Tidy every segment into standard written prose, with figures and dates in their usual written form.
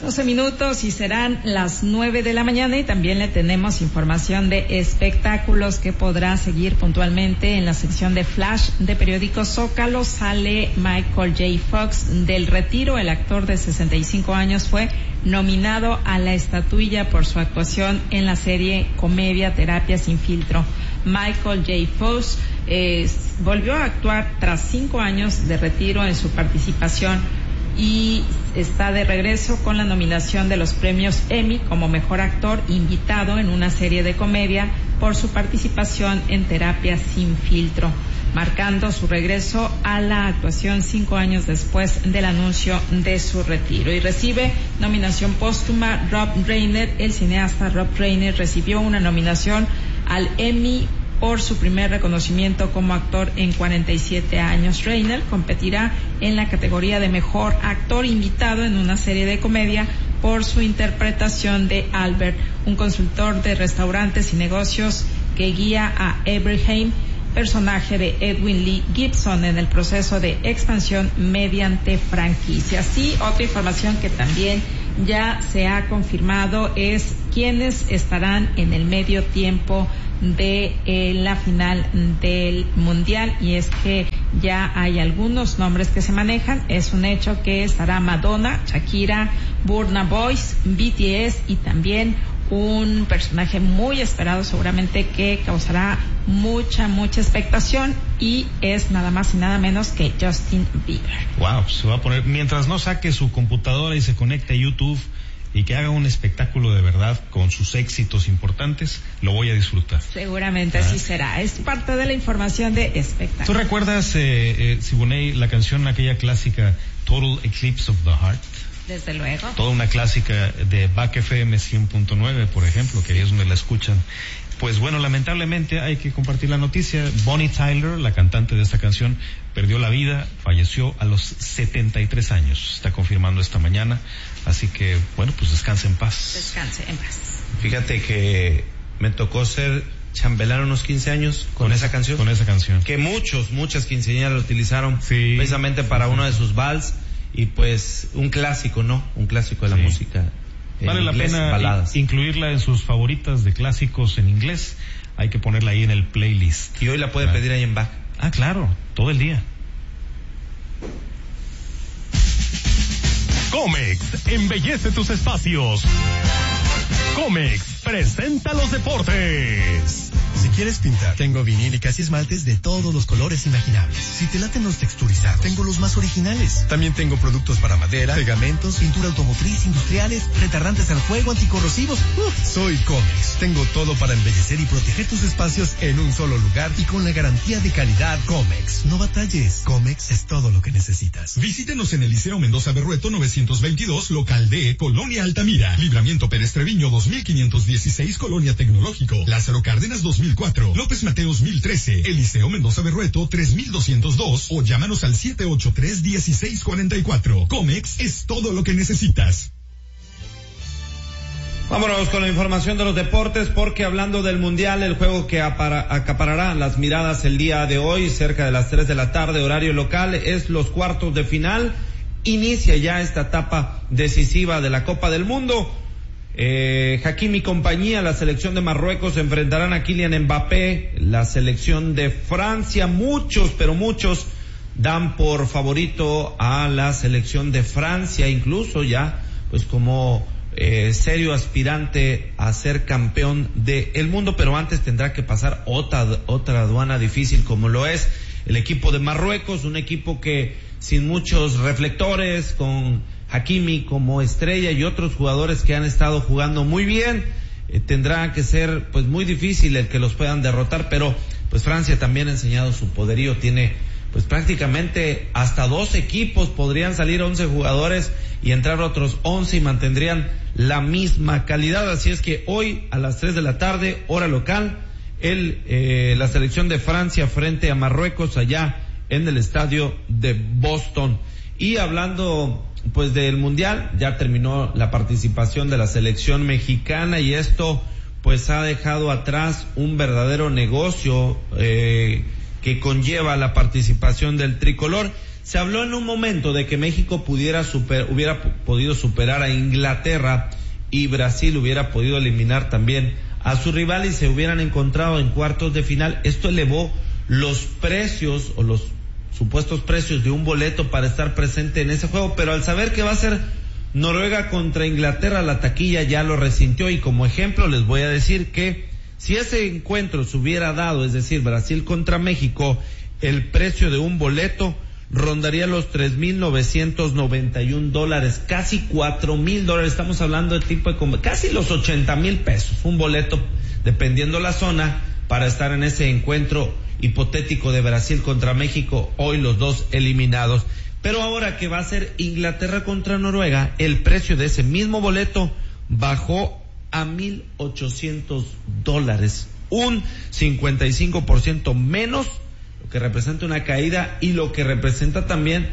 12 minutos y serán las 9 de la mañana, y también le tenemos información de espectáculos que podrá seguir puntualmente en la sección de Flash de Periódico Zócalo. Sale Michael J. Fox del retiro. El actor de 65 años fue nominado a la estatuilla por su actuación en la serie comedia Terapia sin filtro. Michael J. Fox volvió a actuar tras 5 años de retiro en su participación, y está de regreso con la nominación de los premios Emmy como mejor actor invitado en una serie de comedia por su participación en Terapia sin filtro, marcando su regreso a la actuación 5 años después del anuncio de su retiro. Y recibe nominación póstuma Rob Reiner. El cineasta Rob Reiner recibió una nominación al Emmy por su primer reconocimiento como actor en 47 años. Reiner competirá en la categoría de mejor actor invitado en una serie de comedia por su interpretación de Albert, un consultor de restaurantes y negocios que guía a Abraham, personaje de Edwin Lee Gibson, en el proceso de expansión mediante franquicias. Y otra información que también ya se ha confirmado es quiénes estarán en el medio tiempo de la final del Mundial, y es que ya hay algunos nombres que se manejan. Es un hecho que estará Madonna, Shakira, Burna Boy, BTS y también un personaje muy esperado seguramente que causará mucha expectación, y es nada más y nada menos que Justin Bieber. Wow, se va a poner, mientras no saque su computadora y se conecte a YouTube y que haga un espectáculo de verdad con sus éxitos importantes, lo voy a disfrutar. Seguramente así será. Es parte de la información de espectáculo. ¿Tú recuerdas, Siboney, la canción aquella clásica Total Eclipse of the Heart? Desde luego. Toda una clásica de Back FM 100.9, por ejemplo, que ahí es donde la escuchan. Pues bueno, lamentablemente hay que compartir la noticia. Bonnie Tyler, la cantante de esta canción, perdió la vida, falleció a los 73 años. Está confirmando esta mañana. Así que, bueno, pues descanse en paz. Descanse en paz. Fíjate que me tocó ser chambelán unos 15 años con esa canción. Con esa canción. Que muchas quinceañeras la utilizaron precisamente para uno de sus vals, y pues un clásico, ¿no? Un clásico de la música. Vale la pena incluirla en sus favoritas de clásicos en inglés. Hay que ponerla ahí en el playlist. Y hoy la puede pedir ahí en Back. Ah, claro, todo el día. Comex embellece tus espacios. Comex presenta los deportes. Si quieres pintar, tengo vinílicas y esmaltes de todos los colores imaginables. Si te laten los texturizados, tengo los más originales. También tengo productos para madera, pegamentos, pintura automotriz, industriales, retardantes al fuego, anticorrosivos. Soy Comex. Tengo todo para embellecer y proteger tus espacios en un solo lugar y con la garantía de calidad Comex. No batalles. Comex es todo lo que necesitas. Visítenos en el Liceo Mendoza Berrueto 922, local D, Colonia Altamira. Libramiento Pérez Treviño 2516, Colonia Tecnológico. Lázaro Cárdenas 2004. López Mateos 1013. El Liceo Mendoza Berrueto 3202. O llámanos al 783-1644. Comex es todo lo que necesitas. Vámonos con la información de los deportes, porque hablando del Mundial, el juego que acaparará las miradas el día de hoy, cerca de las 3 de la tarde, horario local, es los cuartos de final. Inicia ya esta etapa decisiva de la Copa del Mundo. Hakimi y compañía, la selección de Marruecos, enfrentarán a Kylian Mbappé, la selección de Francia. Muchos dan por favorito a la selección de Francia, incluso ya pues como serio aspirante a ser campeón del mundo, pero antes tendrá que pasar otra aduana difícil, como lo es el equipo de Marruecos, un equipo que sin muchos reflectores, con Hakimi como estrella y otros jugadores que han estado jugando muy bien, tendrá que ser pues muy difícil el que los puedan derrotar, pero pues Francia también ha enseñado su poderío, tiene pues prácticamente hasta 2 equipos, podrían salir 11 jugadores y entrar otros 11 y mantendrían la misma calidad. Así es que hoy a las 3 de la tarde, hora local, la selección de Francia frente a Marruecos allá en el estadio de Boston. Y hablando pues del Mundial, ya terminó la participación de la selección mexicana, y esto pues ha dejado atrás un verdadero negocio que conlleva la participación del tricolor. Se habló en un momento de que México hubiera podido superar a Inglaterra y Brasil hubiera podido eliminar también a su rival y se hubieran encontrado en cuartos de final. Esto elevó los precios o los supuestos precios de un boleto para estar presente en ese juego, pero al saber que va a ser Noruega contra Inglaterra, la taquilla ya lo resintió, y como ejemplo les voy a decir que si ese encuentro se hubiera dado, es decir, Brasil contra México, el precio de un boleto rondaría los $3,991, casi $4,000, estamos hablando de tipo de casi los $80,000, un boleto, dependiendo la zona, para estar en ese encuentro hipotético de Brasil contra México, hoy los dos eliminados. Pero ahora que va a ser Inglaterra contra Noruega, el precio de ese mismo boleto bajó a $1,800, un 55% menos, lo que representa una caída y lo que representa también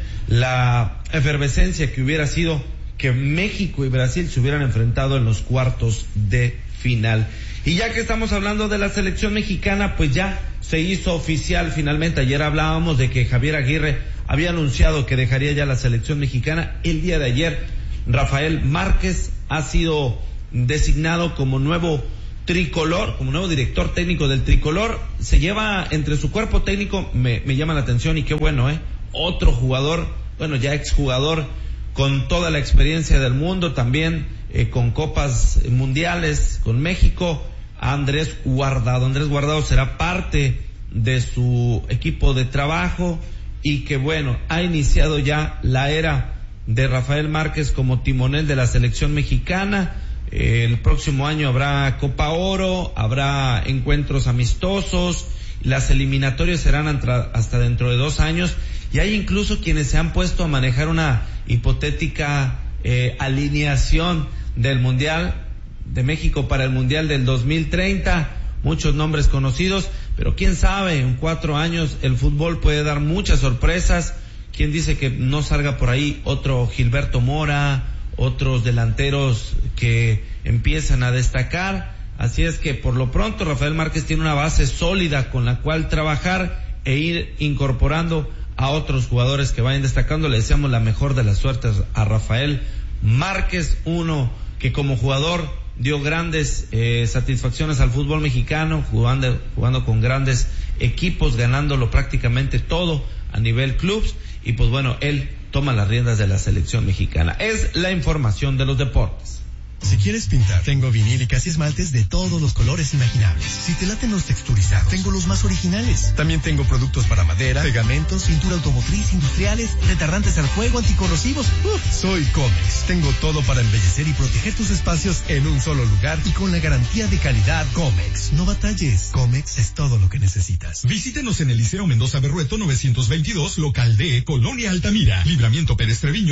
la efervescencia que hubiera sido que México y Brasil se hubieran enfrentado en los cuartos de final. Y ya que estamos hablando de la selección mexicana, pues ya se hizo oficial finalmente. Ayer hablábamos de que Javier Aguirre había anunciado que dejaría ya la selección mexicana. El día de ayer, Rafael Márquez ha sido designado como nuevo tricolor, como nuevo director técnico del tricolor. Se lleva entre su cuerpo técnico, me llama la atención, y qué bueno, otro jugador, bueno, ya exjugador, con toda la experiencia del mundo, también con copas mundiales con México, Andrés Guardado. Andrés Guardado será parte de su equipo de trabajo, y que bueno, ha iniciado ya la era de Rafael Márquez como timonel de la selección mexicana. El próximo año habrá Copa Oro, habrá encuentros amistosos, las eliminatorias serán hasta dentro de 2 años, y hay incluso quienes se han puesto a manejar una hipotética alineación del Mundial de México para el Mundial del 2030, muchos nombres conocidos, pero quién sabe, en 4 años el fútbol puede dar muchas sorpresas. Quién dice que no salga por ahí otro Gilberto Mora, otros delanteros que empiezan a destacar. Así es que por lo pronto Rafael Márquez tiene una base sólida con la cual trabajar e ir incorporando a otros jugadores que vayan destacando. Le deseamos la mejor de las suertes a Rafael Márquez, uno que como jugador dio grandes satisfacciones al fútbol mexicano, jugando con grandes equipos, ganándolo prácticamente todo a nivel clubs, y pues bueno, él toma las riendas de la selección mexicana. Es la información de los deportes. Si quieres pintar, tengo vinílicas y esmaltes de todos los colores imaginables. Si te laten los texturizados, tengo los más originales. También tengo productos para madera, pegamentos, pintura automotriz, industriales, retardantes al fuego, anticorrosivos. Soy Comex. Tengo todo para embellecer y proteger tus espacios en un solo lugar y con la garantía de calidad Comex. No batalles. Comex es todo lo que necesitas. Visítenos en el Liceo Mendoza Berrueto 922, local D, Colonia Altamira. Libramiento Pérez Treviño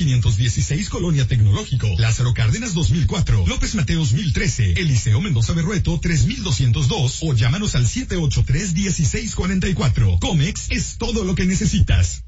2516, Colonia Tecnológico. Lázaro Cárdenas 2004, López Mateos 1013, Eliseo Mendoza Berrueto 3202, o llámanos al 783-1644. Comex es todo lo que necesitas.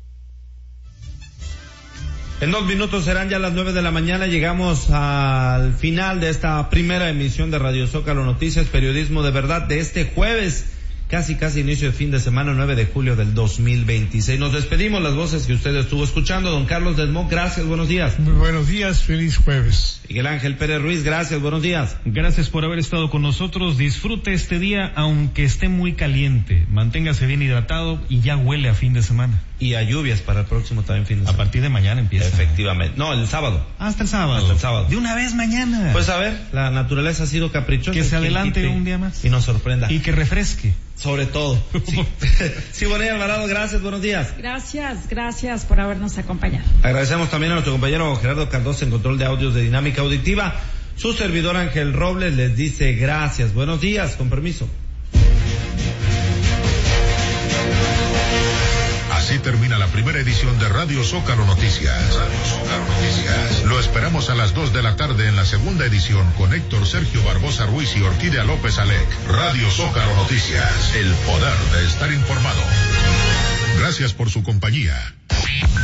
En 2 minutos serán ya las 9 de la mañana. Llegamos al final de esta primera emisión de Radio Zócalo Noticias, periodismo de verdad, de este jueves, casi inicio de fin de semana, 9 de julio del 2026. Nos despedimos, las voces que usted estuvo escuchando. Don Carlos Desmond, gracias, buenos días. Muy buenos días, feliz jueves. Miguel Ángel Pérez Ruiz, gracias, buenos días. Gracias por haber estado con nosotros. Disfrute este día, aunque esté muy caliente. Manténgase bien hidratado y ya huele a fin de semana. Y a lluvias para el próximo también fin de semana. A partir de mañana empieza. Efectivamente. No, el sábado. Hasta el sábado. De una vez mañana. Pues a ver, la naturaleza ha sido caprichosa. Que se adelante un día más. Y nos sorprenda. Y que refresque. Sobre todo. Sí. Siboney Alvarado, gracias, buenos días. Gracias por habernos acompañado. Agradecemos también a nuestro compañero Gerardo Cardoso en control de audios de Dinámica Auditiva. Su servidor Ángel Robles les dice gracias. Buenos días, con permiso. Así termina la primera edición de Radio Zócalo Noticias. Lo esperamos a las 2 de la tarde en la segunda edición con Héctor Sergio Barbosa Ruiz y Orquídea López Alec. Radio Zócalo Noticias, el poder de estar informado. Gracias por su compañía.